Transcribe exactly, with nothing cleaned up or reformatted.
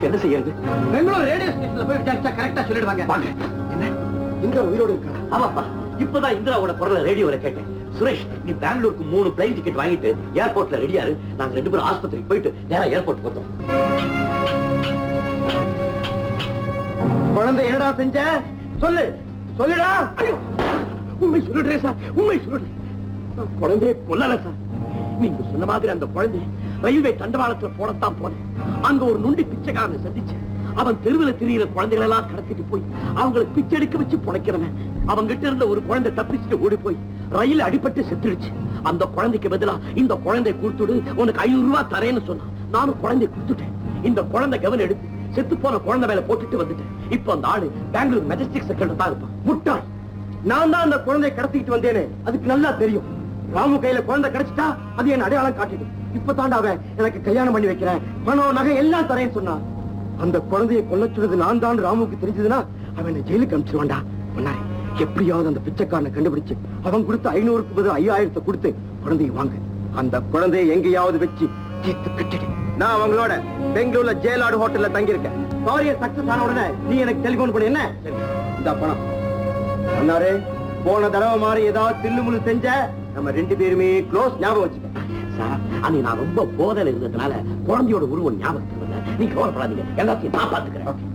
என்ன செய்யறது? பெங்களூர் ரேடியோ ஸ்டேஷன்ல போய் விசாரிச்சா கரெக்டா சொல்லிடுவாங்க. என்ன இந்திரா உயிரோடு இருக்கா? ஆமாப்பா, இப்பதான் இந்திராவோட குரலை ரேடியோல கேட்டேன். சுரேஷ், நீ பெங்களூருக்கு மூணு பிளைன் டிக்கெட் வாங்கிட்டு ஏர்போர்ட்ல ரெடியாரு. நாங்க ரெண்டு பேரும் ஆஸ்பத்திரிக்கு போயிட்டு நேரா ஏர்போர்ட் போட்டோம். குழந்தை என்னடா செஞ்ச? சொல்லு சொல்லுடா. உண்மை சொல்லுறேன் சார், உண்மை சொல்லுறேன். குழந்தைய கொல்லல சார். நீங்க சொன்ன மாதிரி அந்த குழந்தை ரயில்வே தண்டவாளத்துல போடத்தான் போனேன். அங்க ஒரு நுண்டி பிச்சைக்காரனை சந்திச்சேன். அவன் தெருவில் திரியிற குழந்தைகள் எல்லாம் கடத்திட்டு போய் அவங்களுக்கு பிச்சை எடுக்க வச்சு புடைக்கிறவன். அவங்க கிட்ட இருந்த ஒரு குழந்தை தப்பிச்சுட்டு ஓடி போய் ரயில் அடிபட்டு செத்துடுச்சு. அந்த குழந்தைக்கு பதிலா இந்த குழந்தை கொடுத்துடு, உனக்கு ஐநூறு ரூபாய் தரேன்னு சொன்னான். நானும் குழந்தை கொடுத்துட்டேன். இந்த குழந்தை கவனம் எடுத்து செத்து போன குழந்தை மேல போட்டுட்டு வந்துட்டேன். இப்ப அந்த ஆளு பெங்களூர் மெஜஸ்டிக் செக்டர்ல தான் இருப்பான். முட்டாள், நான் தான் அந்த குழந்தையை கடத்திட்டு வந்தேனே, அதுக்கு நல்லா தெரியும். ராமு கையில குழந்தை கிடைச்சிட்டா அது என் அடையாளம் காட்டிடும். இப்ப தாண்டா அவன் எனக்கு கல்யாணம் பண்ணி வைக்கிறேன், பணம் நகை எல்லாம் தரேன்னு சொன்னான். அந்த குழந்தையை கொல்ல சொன்னது நான் தான் ராமுக்கு தெரிஞ்சதுன்னா அவன் ஜெயிலுக்கு அனுப்பிச்சிருவான்டா. பண்ணாரு எப்படியாவது அந்த பிச்சைக்காரனை கண்டுபிடிச்சு அவன் கொடுத்த ஐநூறுக்கு பதில் ஐயாயிரத்தை கொடுத்து குழந்தையை வாங்க. அந்த குழந்தையை எங்கேயாவது வச்சு தீர்த்து கட்டிடு. நான் அவங்களோட பெங்களூர்ல ஜெயலாடு ஹோட்டல்ல தங்கி இருக்கேன். காரியம் சக்சஸ் ஆன உடனே நீ எனக்கு டெலிபோன் பண்ணு. என்ன இந்த பணம் அண்ணாரே, போன தடவை மாதிரி ஏதாவது தில்லுமுள்ளு செஞ்ச நம்ம ரெண்டு பேருமே க்ளோஸ். ஞாபகம் வச்சுக்க சார். அன்னைக்கு நான் ரொம்ப போதையில இருந்ததுனால குழந்தையோட உருவம் ஞாபகத்துக்கு வரல. நீ கவலைப்படாதீங்க, எல்லாத்தையும் நான் பாத்துக்கிறேன்.